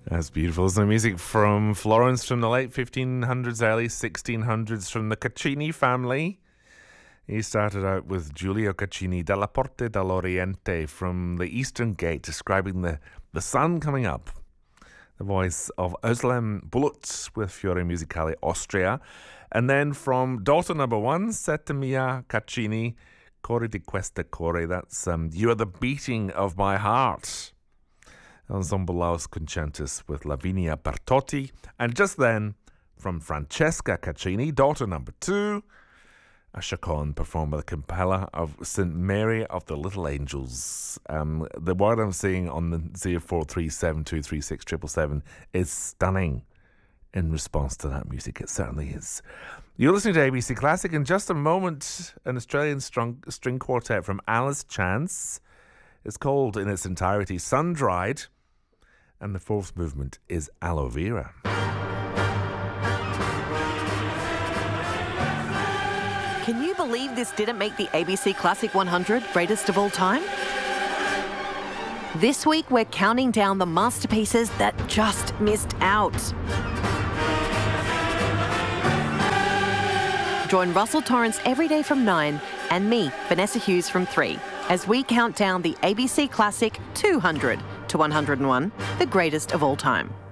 That's beautiful. Some music from Florence from the late 1500s, early 1600s from the Caccini family. He started out with Giulio Caccini, Dalla Porta dell'Oriente from the Eastern Gate, describing the sun coming up. The voice of Özlem Bulut with Fiore Musicale Austria. And then from daughter number one, Settimia Caccini, Cori di questa core. That's You Are the Beating of My Heart. Ensemble Laus Concentus with Lavinia Bertotti. And just then, from Francesca Caccini, daughter number two, a chaconne performed by the Cappella of St. Mary of the Little Angels. The word I'm seeing on the 0437236777 is stunning in response to that music. It certainly is. You're listening to ABC Classic. In just a moment, an Australian string quartet from Alice Chance. It's called in its entirety Sun-Dried. And the fourth movement is Aloe Vera. Can you believe this didn't make the ABC Classic 100 greatest of all time? This week, we're counting down the masterpieces that just missed out. Join Russell Torrance every day from 9 and me, Vanessa Hughes, from 3 as we count down the ABC Classic 200 to 101, the greatest of all time.